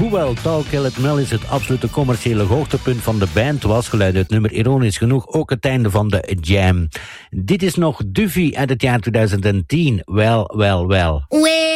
hoewel Tall Kill It Mellis het absolute commerciële hoogtepunt van de band was, geluidde het nummer ironisch genoeg ook het einde van de jam. Dit is nog Duffy uit het jaar 2010. Wel.